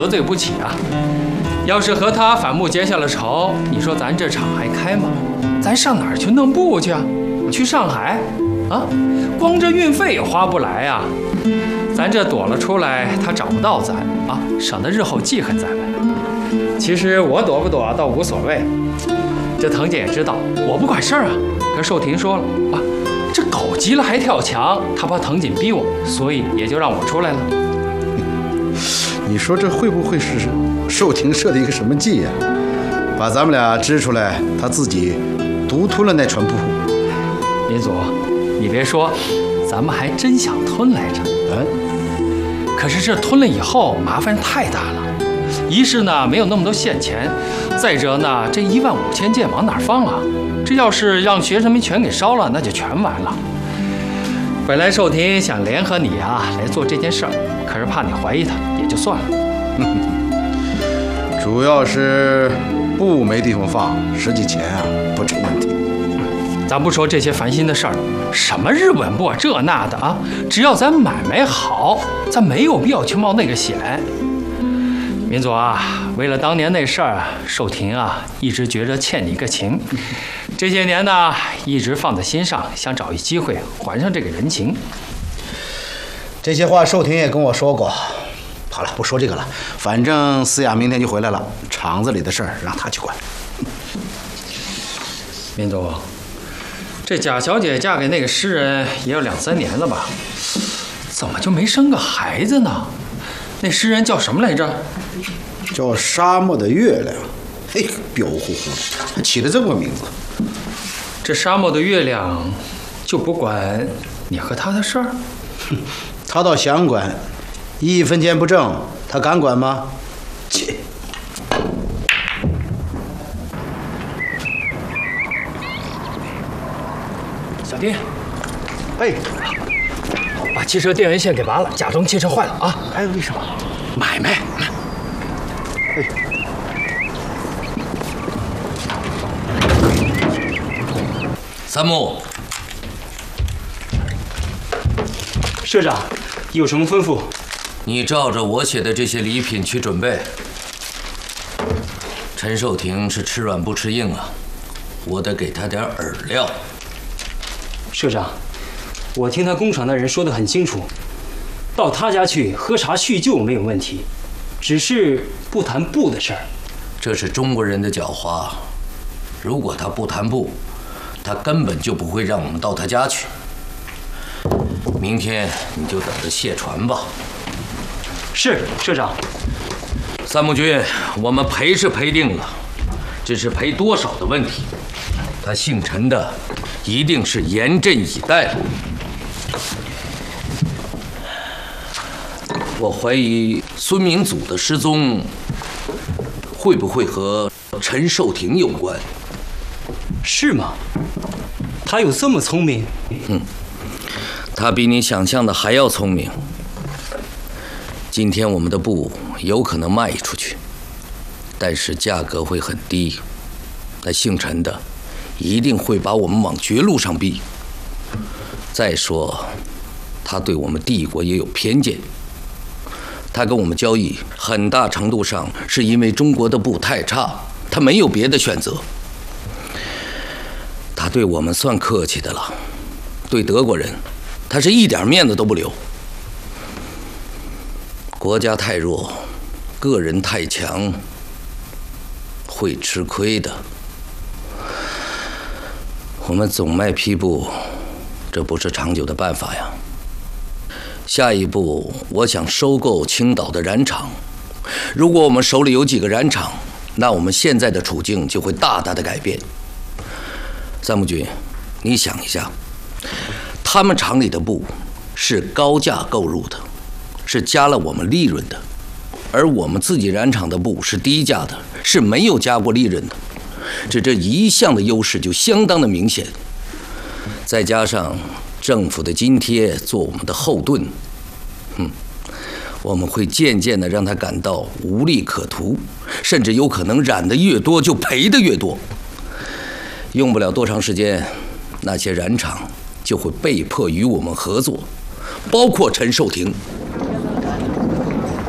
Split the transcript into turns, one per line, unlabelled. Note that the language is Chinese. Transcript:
得罪不起啊。要是和他反目结下了仇，你说咱这厂还开吗？咱上哪儿去弄布去啊？去上海？啊，光这运费也花不来啊。咱这躲了出来，他找不到咱啊，省得日后记恨咱们。其实我躲不躲倒无所谓，这藤姐也知道我不管事儿啊。可寿婷说了啊，这狗急了还跳墙，他怕藤锦逼我，所以也就让我出来了。
你说这会不会是寿婷设的一个什么计呀？把咱们俩支出来，他自己独吞了那船布。
民祖，你别说，咱们还真想吞来着。可是这吞了以后麻烦太大了。一是呢没有那么多现钱，再者呢这15000件往哪儿放啊？这要是让学生们全给烧了，那就全完了。本来寿婷想联合你啊来做这件事儿，可是怕你怀疑他，也就算了。
主要是布没地方放，实际钱啊不成问题。
咱不说这些烦心的事儿，什么日本布这那的啊，只要咱买卖好，咱没有必要去冒那个险。民祖啊，为了当年那事儿，寿婷啊一直觉着欠你一个情，这些年呢一直放在心上，想找一机会还上这个人情。
这些话寿婷也跟我说过。好了，不说这个了，反正思雅明天就回来了，厂子里的事儿让她去管。
民祖，这贾小姐嫁给那个诗人也有2-3年了吧？怎么就没生个孩子呢？那诗人叫什么来着？
叫沙漠的月亮。嘿，彪呼呼的，起了这么个名字。
这沙漠的月亮就不管你和他的事儿？
他倒想管，1分钱不挣，他敢管吗？切！
小丁，哎，把汽车电源线给拔了，假装汽车坏了啊！
哎，为什么？买卖。哎，
三木，
社长，有什么吩咐？
你照着我写的这些礼品去准备。陈寿婷是吃软不吃硬啊，我得给她点饵料。
社长，我听他工厂的人说得很清楚，到他家去喝茶叙旧没有问题，只是不谈布的事儿。
这是中国人的狡猾，如果他不谈布，他根本就不会让我们到他家去。明天你就等着卸船吧。
是，社长。
三木君，我们赔是赔定了，只是赔多少的问题。他姓陈的一定是严阵以待了。我怀疑孙明祖的失踪会不会和陈寿婷有关？
是吗？他有这么聪明？
他比你想象的还要聪明。今天我们的布有可能卖出去，但是价格会很低。那姓陈的一定会把我们往绝路上逼。再说，他对我们帝国也有偏见。他跟我们交易，很大程度上是因为中国的布太差，他没有别的选择。他对我们算客气的了，对德国人，他是一点面子都不留。国家太弱，个人太强，会吃亏的。我们总卖批布，这不是长久的办法呀。下一步，我想收购青岛的染厂。如果我们手里有几个染厂，那我们现在的处境就会大大的改变。三木君，你想一下，他们厂里的布是高价购入的，是加了我们利润的，而我们自己染厂的布是低价的，是没有加过利润的。这一项的优势就相当的明显。再加上政府的津贴做我们的后盾，我们会渐渐的让他感到无利可图，甚至有可能染得越多就赔得越多。用不了多长时间，那些染厂就会被迫与我们合作，包括陈寿婷。